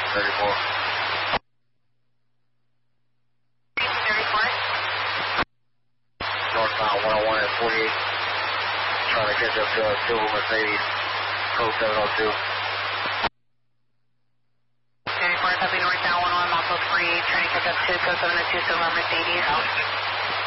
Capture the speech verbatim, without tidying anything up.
thirty-four. thirty-four. Northbound one oh one at forty-eight. Trying to catch up to a silver Mercedes. Code seven oh two. thirty-four, copy northbound one oh one, also free. Trying to catch up to code seven oh two silver Mercedes.